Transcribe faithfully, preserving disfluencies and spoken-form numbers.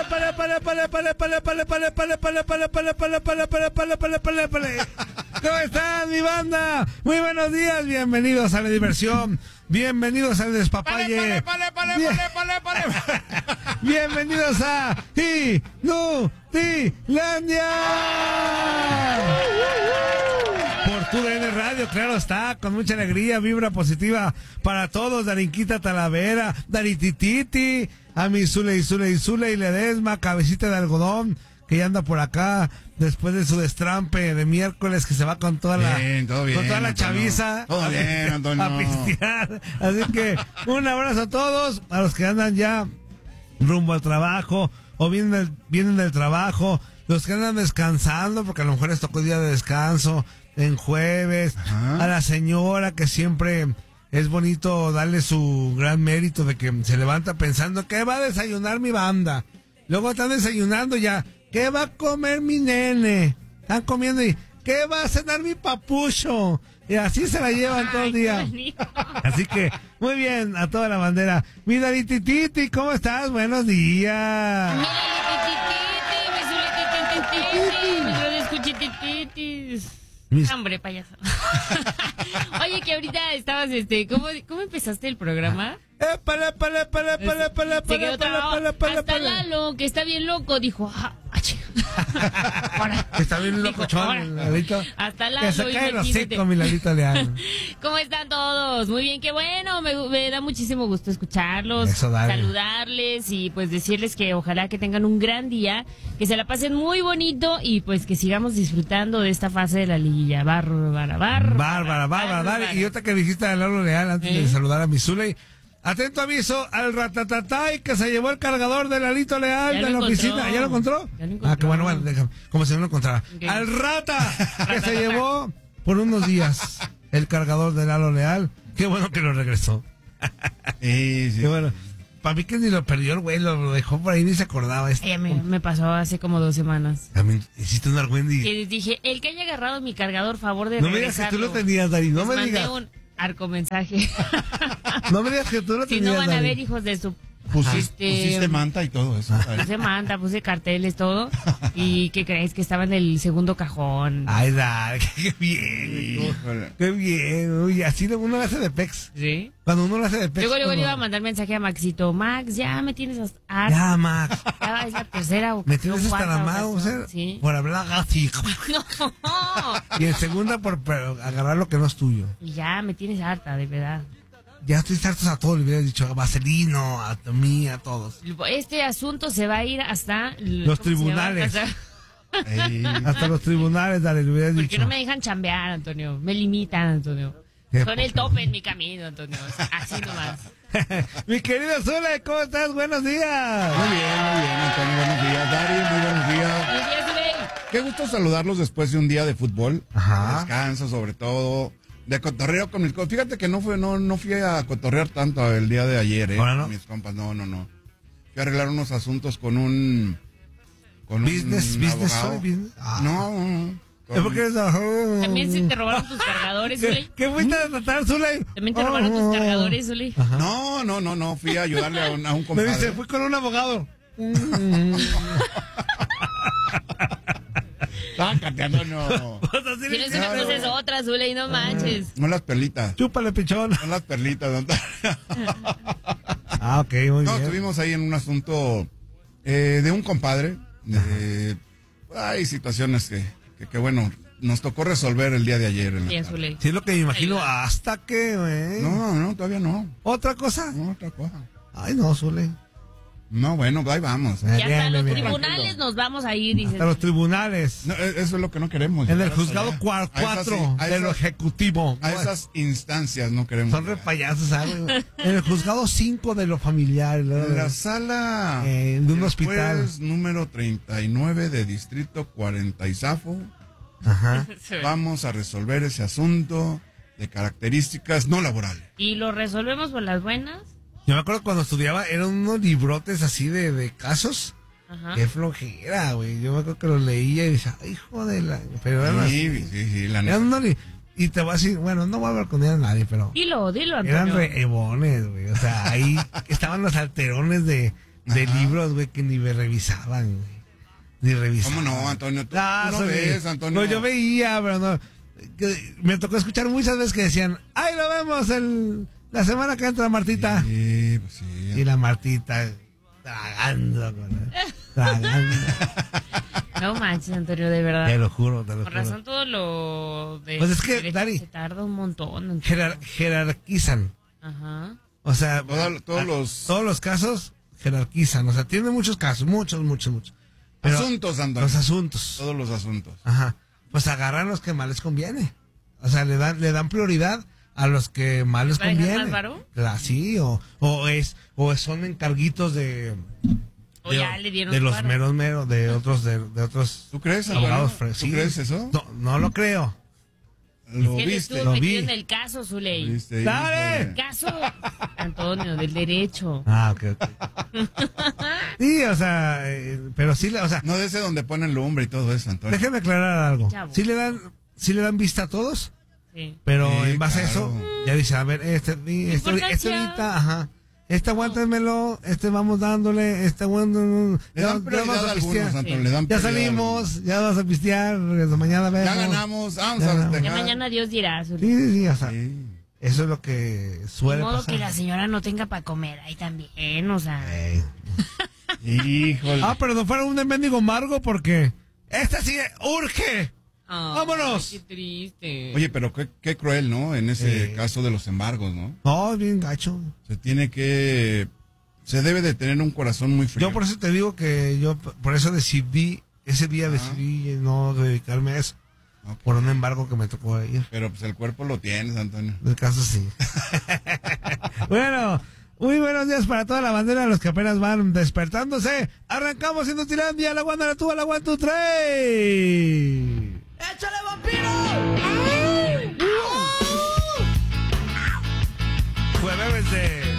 ¿Cómo están, mi banda? Muy buenos días, bienvenidos a la diversión, bienvenidos al despapalle. Pale, pale, pale, pale, pale, pale. Bienvenidos a Inutilandia. Por tu D N Radio, claro está, con mucha alegría, vibra positiva para todos. Darinquita Talavera, Daritititi, a mi Zule y Zule y Zule y Ledesma, cabecita de algodón, que ya anda por acá después de su destrampe de miércoles, que se va con toda la bien, todo bien, con toda la Antonio. chaviza Todo a, bien, Antonio. a pistear. Así que un abrazo a todos, a los que andan ya rumbo al trabajo o vienen del, vienen del trabajo, los que andan descansando porque a lo mejor les tocó día de descanso en jueves. Ajá. A la señora que siempre es bonito darle su gran mérito de que se levanta pensando que va a desayunar mi banda, luego están desayunando ya, ¿qué va a comer mi nene? Están comiendo y ¿qué va a cenar mi papucho? Y así se la llevan todo el día. Así que, muy bien, a toda la bandera. Mi Daritititi, ¿cómo estás? Buenos días. Mi Daritititi, mis hombre, payaso. Oye, que ahorita estabas, este, ¿cómo, cómo empezaste el programa? Eh, pala, pala, pala, pala, pala, Se quedó pala, pala, pala, hasta pala. Lalo, que está bien loco, dijo, ah, ahora. Está bien loco, chon, Lalito. Hasta Lalo, que se cae los imagínate. cinco, mi Lalito Leal. ¿Cómo están todos? Muy bien, qué bueno, me, me da muchísimo gusto escucharlos, Eso, dale. saludarles y pues decirles que ojalá que tengan un gran día, que se la pasen muy bonito y pues que sigamos disfrutando de esta fase de la liguilla. Bárbara, bárbara. Bárbara, bárbara, dale. Y otra que dijiste a Lalo Leal antes ¿Eh? de saludar a mi Zule. Atento aviso al ratatatay que se llevó el cargador de Lalito Leal Ya de lo la encontró. oficina. ¿Ya lo encontró? Ya lo encontró. Ah, que bueno, bueno, déjame, como si no lo encontrara. Okay. Al rata que se llevó por unos días el cargador de Lalo Leal. Qué bueno que lo regresó. Sí, sí. Qué bueno. Para mí que ni lo perdió el güey, lo, lo dejó por ahí, ni se acordaba. Este. Eh, me, me pasó hace como dos semanas. También hiciste un argüendi. Y dije, el que haya agarrado mi cargador, favor de No me digas que tú lo tenías, Dari, no Les me mandé digas. un arco mensaje. No me digas que tú lo Si tenías, no van a Dari. ver, hijos de su... Pusiste, Este, pusiste manta y todo eso. Puse manta, puse carteles, todo. ¿Y qué creéis? Que estaba en el segundo cajón. Ay, Dari, qué bien. Híjole. Qué bien. Uy, así uno lo hace de pex. ¿Sí? Cuando uno lo hace de pex. Luego, luego le cuando- iba a mandar mensaje a Maxito. Max, ya me tienes hasta... harta. Ya, Max. Ya es la tercera o Me tienes hasta la cuarta mano, ocasión. Sí. por hablar así. No. Y en segunda, por, por agarrar lo que no es tuyo. Y ya me tienes harta, de verdad. Ya estoy hartos a todos, le hubiera dicho a Vaselino, a mí, a todos. Este asunto se va a ir hasta... Los ¿cómo se llama? tribunales. Hasta- Ey. Hasta los tribunales, dale, le hubiera Porque dicho. no me dejan chambear, Antonio. Me limitan, Antonio. Qué Son el poca. tope en mi camino, Antonio. Así nomás. Mi querido Zule, ¿cómo estás? Buenos días. Muy bien, muy bien, Antonio. Buenos días, Dari. Muy buenos días. Buenos días, Zule. Qué gusto saludarlos después de un día de fútbol. Ajá. De descanso, sobre todo. De cotorreo con mis compas. Fíjate que no fue, no, no fui a cotorrear tanto el día de ayer, eh. ¿Ahora no? Con mis compas, no, no, no. Fui a arreglar unos asuntos con un. Con Business, un business, abogado. soy business. Ah. No, no. Es porque eres. También se te robaron tus cargadores, ¿Qué, Zule. ¿Qué fuiste a tratar, Zule? También te robaron tus cargadores, Zule. No, no, no, no. Fui a ayudarle a un, a un Me compadre. dice, fui con un abogado. Sácate, Antonio. Pues así Si le no es dije, una cosa es otra, Zule, y no manches. No las perlitas. chúpale, pichón. No las perlitas, Antonio. Ah, ok, muy No, bien. estuvimos ahí en un asunto eh, de un compadre. De, hay situaciones que, que, que, bueno, nos tocó resolver el día de ayer. En la Bien, tarde. Zule. Sí, es lo que me imagino. ¿Hasta que, güey? No, no, todavía no. ¿Otra cosa? No, otra cosa. Ay, no, Zule. No, bueno, ahí vamos. Y hasta Bien, los bien, bien. tribunales nos vamos a ir, dices. Hasta los tribunales. No, e- eso es lo que no queremos. En el llegar hasta juzgado allá. cua- A esas- cuatro a de lo esas- ejecutivo. A esas instancias no queremos. Son re llegar. payasos, ¿sabes? En el juzgado cinco de lo familiar. ¿no? En la sala Eh, de un del hospital. juez número treinta y nueve de Distrito cuarenta y Zafo, Ajá. vamos a resolver ese asunto de características no laborales. Y lo resolvemos por las buenas. Yo me acuerdo cuando estudiaba, eran unos librotes así de, de casos. Ajá. Qué flojera, güey. Yo me acuerdo que los leía y decía, ay, hijo de la... Pero eran así. Sí, sí, sí, la Eran neta. unos li- Y te voy a decir, bueno, no voy a hablar con ella a nadie, pero... Dilo, dilo, Antonio. Eran re ebones, güey. O sea, ahí estaban los alterones de, de Ajá. libros, güey, que ni me revisaban, güey. Ni revisaban. ¿Cómo no, Antonio? Tú, Ah, tú no soy- ves, Antonio. No, yo veía, pero no. Que me tocó escuchar muchas veces que decían, ¡ay, lo vemos el, la semana que entra, Martita! Sí, pues sí. Y la Martita tragando, con- tragando. No manches, Antonio, de verdad. Te lo juro, te lo Por juro. razón todo lo de Pues es que, derecho Dari, se tarda un montón. Antonio. Jerar- jerarquizan. Ajá. O sea, Todo- todos a- los- todos los casos jerarquizan. O sea, tiene muchos casos, muchos, muchos, muchos. Pero Asuntos, Antonio. los asuntos. Todos los asuntos. Ajá. Pues agarran los que más les conviene. O sea, le dan, le dan prioridad a los que más les ¿Va a dejar conviene. más varo? Claro, sí, o, o es, o son encarguitos de, O de, ya le dieron de los varo. meros meros, de otros, de, de otros ¿Tú crees, Antonio? abogados. fre- ¿Tú sí. crees eso? No, no lo creo. Lo Él viste. estuvo lo metido vi. en el caso, Zuley. Lo viste, ¡Dale! viste. Caso, Antonio, del derecho. Ah, ok, ok. Sí, o sea, eh, pero sí, le- o sea, No de ese donde ponen lumbre y todo eso, Antonio. déjeme aclarar algo. Chavo. Sí le dan, sí le dan vista a todos, Sí. pero Sí, en base a claro. eso, ya dice, a ver, este, este, este Importancia. ahorita, ajá. Este aguántenmelo, este vamos dándole, este aguántenlo. Le ya- dan ya prioridad vamos a a algunos, pistear. Antonio. Sí. Le dan Ya prioridad a salimos, ya vamos a pistear, regreso, mañana vemos. algunos. Ya ganamos, vamos Ya a ganamos. Ya festejar. mañana Dios dirá, Zuley. Sí, sí, sí, o sea, Sí. eso es lo que De suele modo pasar. que la señora no tenga para comer ahí también, o sea. Ey. Híjole. Ah, pero no fuera un mendigo amargo porque esta sí urge. Ay, ¡Vámonos! Qué triste. Oye, pero qué, qué cruel, ¿no? En ese Sí. caso de los embargos, ¿no? No, bien gacho. Se tiene que... Se debe de tener un corazón muy frío. Yo por eso te digo que yo por eso decidí, ese día decidí no dedicarme a eso. Ok. Por un embargo que me tocó ir. Pero pues el cuerpo lo tienes, Antonio. En el caso sí. Bueno, muy buenos días para toda la bandera, los que apenas van despertándose. Arrancamos en Utilandia, la Guanda, la Tuba, la One, two, three. ¡Échale, vampiro! Jueves de